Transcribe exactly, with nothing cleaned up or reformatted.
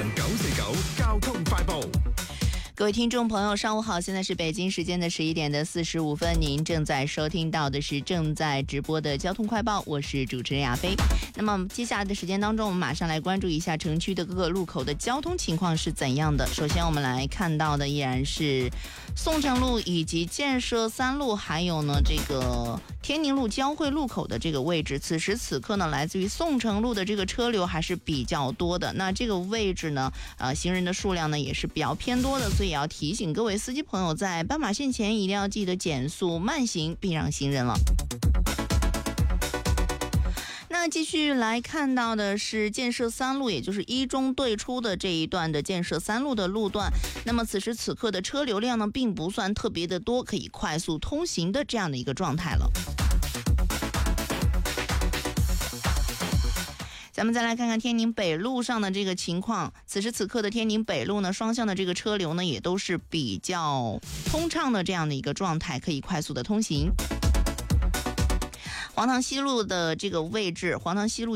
九四九交通快報。 各位听众朋友上午好，现在是北京时间的十一点的四十五分，您正在收听到的是正在直播的交通快报，我是主持人亚飞。那么接下来的时间当中，我们马上来关注一下城区的各个路口的交通情况是怎样的。首先我们来看到的依然是宋城路以及建设三路，还有呢这个天宁路交汇路口的这个位置，此时此刻呢来自于宋城路的这个车流还是比较多的，那这个位置呢呃行人的数量呢也是比较偏多的，所以也要提醒各位司机朋友在斑马线前一定要记得减速慢行，避让行人了。那继续来看到的是建设三路，也就是一中对出的这一段的建设三路的路段，那么此时此刻的车流量呢并不算特别的多，可以快速通行的这样的一个状态了。咱们再来看看天宁北路上的这个情况，此时此刻的天宁北路呢，双向的这个车流呢也都是比较通畅的这样的一个状态，可以快速的通行。黄塘西路的这个位置，黄塘西路